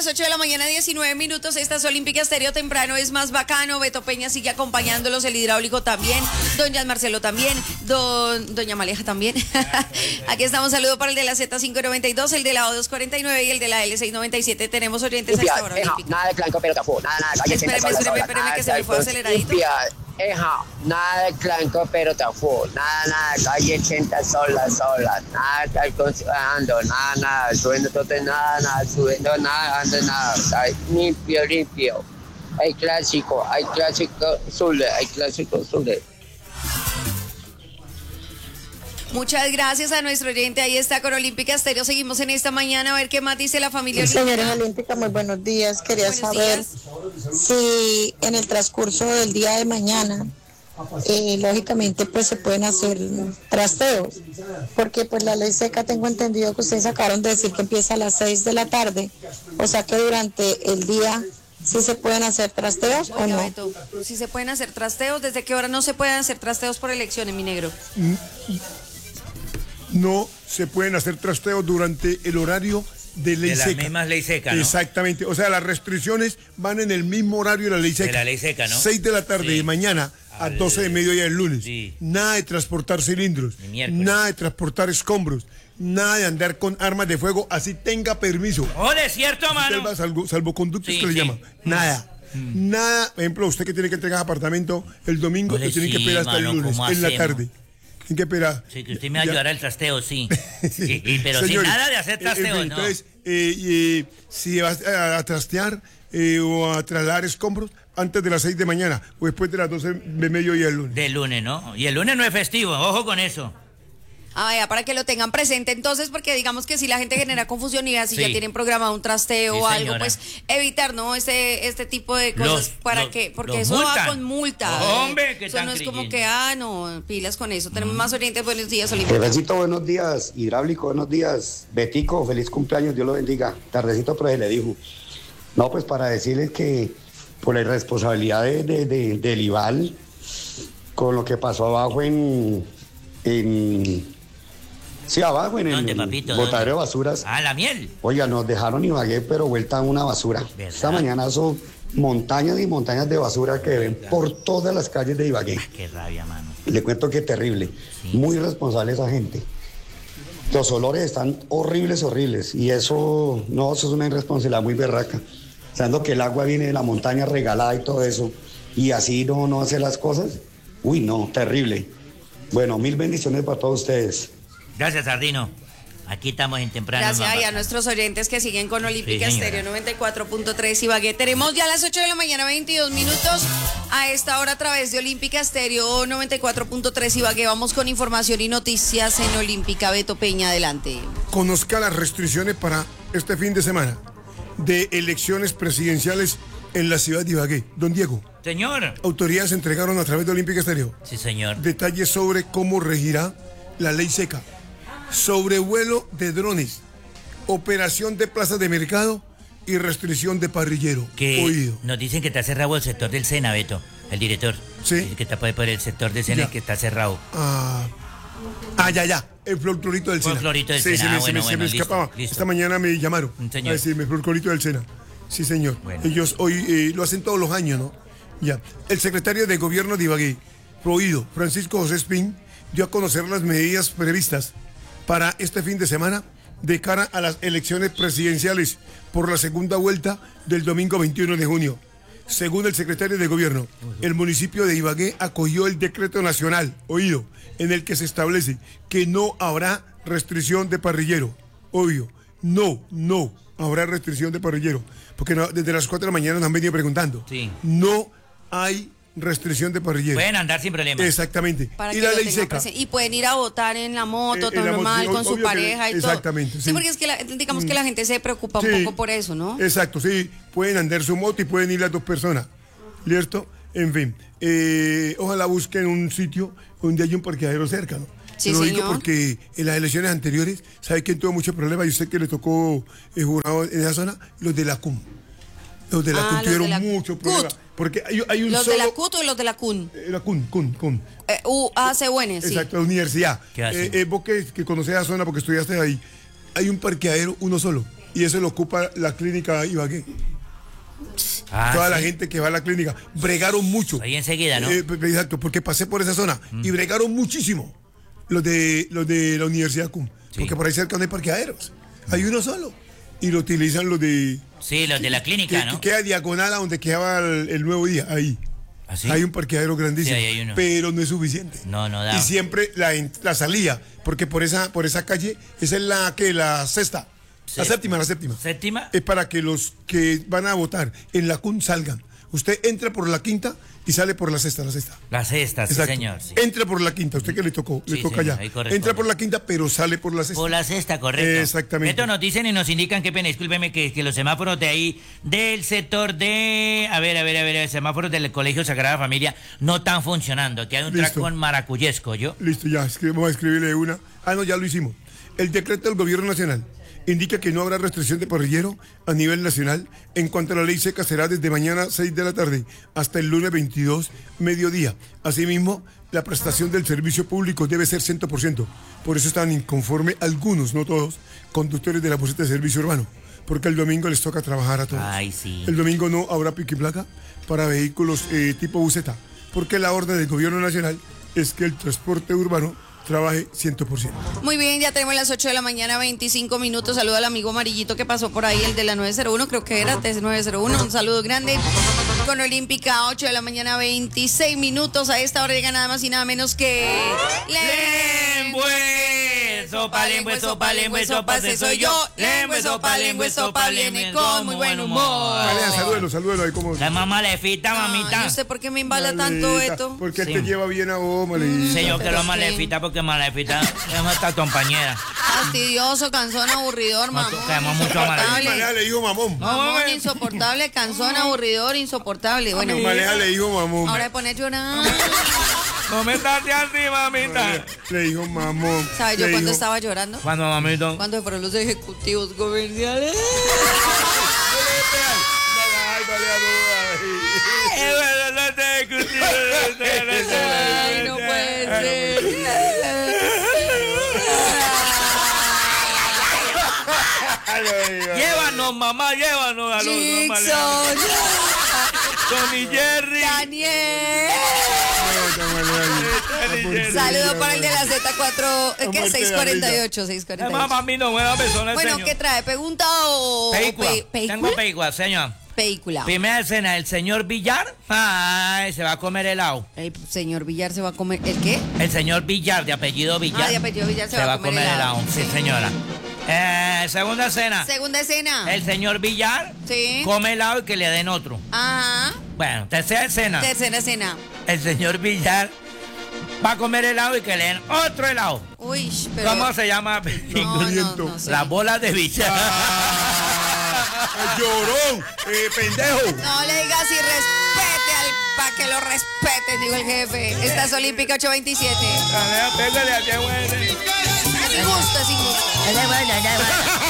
las 8 de la mañana, 19 minutos. Esta es Olímpica Estéreo temprano, es más bacano. Beto Peña sigue acompañándolos, el hidráulico también, don Jan Marcelo también, doña Maleja también. Aquí estamos, saludo para el de la Z592, el de la O249 y el de la L697. Tenemos oyentes a esta hora olímpica. Nada de clanco, pero tafú, nada, Espéreme que se me fue aceleradito. Nada de clanco, pero tafú, nada, calle 80 sola, nada, tal considerando, nada, subiendo todo, nada, subiendo nada, ando nada, limpio. Hay clásico Zule. Muchas gracias a nuestro oyente, ahí está con Olímpica Estéreo. Seguimos en esta mañana a ver qué más dice la familia olímpica. Señora Olímpica, muy buenos días. Quería saber si en el transcurso del día de mañana, lógicamente pues se pueden hacer trasteos, porque pues la ley seca tengo entendido que ustedes acabaron de decir que empieza a las 6 de la tarde, o sea que durante el día sí se pueden hacer trasteos. Oiga, o no. Beto, si se pueden hacer trasteos, ¿desde qué hora no se pueden hacer trasteos por elecciones, mi negro? No se pueden hacer trasteos durante el horario de ley seca. De la misma ley seca, ¿no? Exactamente, o sea, las restricciones van en el mismo horario de la ley seca. De la ley seca, ¿no? 6 de la tarde de mañana a 12 de mediodía el lunes. Sí. Nada de transportar cilindros, nada de transportar escombros, nada de andar con armas de fuego, así tenga permiso. ¡Oh, desierto, mano! Salvoconductos que le llama. Nada. Nada, por ejemplo, usted que tiene que entregar apartamento el domingo, lo tiene que esperar hasta el lunes, en la tarde. Tiene que esperar. Sí, que usted me ayudará al trasteo, sí. Pero Señores, sin nada de hacer trasteo, no. Entonces, si vas a trastear o a trasladar escombros, antes de las 6 de mañana o después de las 12 de mediodía el lunes. Del lunes, ¿no? Y el lunes no es festivo, ojo con eso. Ah, ya, para que lo tengan presente entonces, porque digamos que si la gente genera confusión y así ya tienen programado un trasteo o algo, pues evitar, ¿no? Este tipo de cosas porque eso va con multa. Hombre, que eso no es como que, no, pilas con eso. Tenemos más oyentes, buenos días, Olímpica. Tardecito, buenos días, hidráulico, buenos días. Betico, feliz cumpleaños, Dios lo bendiga. Tardecito, pero se le dijo. No, pues para decirles que por la irresponsabilidad del Ival, con lo que pasó abajo abajo en ¿Dónde, el papito? botadero de basuras. Ah, la miel. Oiga, nos dejaron Ibagué, pero vuelta a una basura. ¿Verdad? Esta mañana son montañas y montañas de basura que ven por todas las calles de Ibagué. Qué rabia, mano. Le cuento que terrible. Sí. Muy irresponsable esa gente. Los olores están horribles. Y eso es una irresponsabilidad muy berraca. Sabiendo que el agua viene de la montaña regalada y todo eso. Y así no hace las cosas. Uy, no, terrible. Bueno, 1000 bendiciones para todos ustedes. Gracias, Sardino. Aquí estamos en temprano. Gracias y a nuestros oyentes que siguen con Olímpica Estéreo 94.3 Ibagué. Tenemos ya las 8 de la mañana, 22 minutos. A esta hora a través de Olímpica Estéreo 94.3 Ibagué. Vamos con información y noticias en Olímpica. Beto Peña, adelante. Conozca las restricciones para este fin de semana de elecciones presidenciales en la ciudad de Ibagué. Don Diego. Señor. Autoridades entregaron a través de Olímpica Estéreo. Sí, señor. Detalles sobre cómo regirá la ley seca. Sobrevuelo de drones, operación de plazas de mercado y restricción de parrillero. Que nos dicen que está cerrado el sector del Sena, Beto, el director. Sí. Dice que está por el sector del Sena y que está cerrado. Ya. El folclorito del Sena. Folclorito del Sena. Se me escapaba. Listo. Esta mañana me llamaron señor. a decirme el folclorito del Sena. Sí, señor. Bueno. Ellos hoy lo hacen todos los años, ¿no? Ya. El secretario de Gobierno de Ibagué, Prohido, Francisco José Espín, dio a conocer las medidas previstas para este fin de semana de cara a las elecciones presidenciales por la segunda vuelta del domingo 21 de junio. Según el secretario de Gobierno, el municipio de Ibagué acogió el decreto nacional, en el que se establece que no habrá restricción de parrillero. No habrá restricción de parrillero. Porque desde las 4 de la mañana nos han venido preguntando. Sí. No hay restricción de parrillero. Pueden andar sin problema. Exactamente. Para y que la ley seca. Y pueden ir a votar en la moto, todo normal, con su pareja y todo. Exactamente. Sí, porque es que digamos que la gente se preocupa un poco por eso, ¿no? Exacto, sí. Pueden andar su moto y pueden ir las 2 personas. ¿Cierto? En fin. Ojalá busquen un sitio donde haya un parqueadero cerca, ¿no? Sí, lo digo señor. porque en las elecciones anteriores, ¿sabe quién tuvo muchos problemas? Y usted que le tocó jurado en esa zona, los de la CUM. Los de la CUN tuvieron muchos problemas. Porque hay un ¿Los solo... de la CUT o los de la CUN? La CUN. UACUN, sí. Exacto, la universidad. ¿Qué hace? Vos que conocés la zona porque estudiaste ahí, hay un parqueadero, uno solo. y eso lo ocupa la clínica Ibagué. Toda la gente que va a la clínica bregaron mucho. Ahí enseguida, ¿no? Exacto, porque pasé por esa zona y bregaron muchísimo los de la Universidad CUM, porque por ahí cerca no hay parqueaderos, hay uno solo y lo utilizan los de... Sí, los de la clínica, ¿no? Que queda diagonal a donde quedaba el Nuevo Día, ahí. ¿Ah, sí? Hay un parqueadero grandísimo, Sí, ahí hay uno. pero no es suficiente. No da. Y siempre la salida, porque por esa calle, esa es la sexta. La séptima. ¿Séptima? Es para que los que van a votar en la CUN salgan. Usted entra por la quinta y sale por la sexta. La sexta, sí, Exacto. señor. Sí. Entra por la quinta, usted que le toca señor, allá. ahí corresponde. Entra por la quinta, pero sale por la sexta. Por la sexta, correcto. Exactamente. Esto nos dicen y nos indican, qué pena, discúlpeme, que los semáforos de ahí, del sector de... A ver, semáforos del Colegio Sagrada Familia no están funcionando, que hay un Listo. tracón maracuyesco, ¿yo? Listo, ya, vamos a escribirle una. No, ya lo hicimos. El decreto del gobierno nacional indica que no habrá restricción de parrillero a nivel nacional. En cuanto a la ley seca, será desde mañana 6 de la tarde hasta el lunes 22, mediodía. Asimismo, la prestación del servicio público debe ser 100%. Por eso están inconformes algunos, no todos, conductores de la buseta de servicio urbano, porque el domingo les toca trabajar a todos. Ay, sí. El domingo no habrá pico y placa para vehículos tipo buseta, porque la orden del gobierno nacional es que el transporte urbano trabaje 100%. Muy bien, ya tenemos las 8 de la mañana, 25 minutos. Saludo al amigo amarillito que pasó por ahí, el de la 901, creo que era, T901. Un saludo grande. Con Olímpica, 8 de la mañana, 26 minutos. A esta hora llega nada más y nada menos que... Lengüe, sopa, ese soy yo. Lengüe, sopa, viene con muy buen humor. Salúdelo ahí como... La mamá Malefita, mamita. No sé por qué me embala tanto esto. Porque él Sí. te lleva bien a vos, Malefita. Sé yo que Pero lo sí. Malefita, porque Malefita es nuestra compañera. Fastidioso, cansón, aburridor, mamón. Caemos mucho a Malefita. insoportable. Maleja le dijo mamón. Mamón, insoportable, cansón, aburridor, insoportable. Bueno, Maleja le dijo mamón. ahora de poner llorar. No me trate así, mamita. Le dijo mamón. ¿Sabes yo Le cuándo dijo- estaba llorando? Cuando, mamito. Cuando fueron los ejecutivos comerciales. Ay, Ay, no puede ser. Llévanos, mamá, llévanos a los Jackson, Tony Jerry. Daniel. Saludo para el de la Z4, ¿qué? Muerte de 648, Mamá, 648. mami, no buena persona, Bueno, señor. ¿qué trae? ¿Pregunta o Película. película? Tengo película, señor. Película. Primera escena, el señor Villar. Ay, se va a comer helado. El señor Villar se va a comer. ¿El qué? El señor Villar, de apellido Villar. De apellido Villar se va a comer helado. Sí, señora. Segunda escena. Segunda escena. El señor Villar Sí. come helado y que le den otro. Ajá. Bueno, tercera escena. Tercera escena. El señor Villar va a comer helado y que le den otro helado. Uy, pero. ¿Cómo se llama? No sé. Las bolas de Villar. Llorón, pendejo. No le digas y respete para que lo respete, dijo el jefe. Estás Olímpica 827. Pégale a qué bueno. Es injusto, es injusto.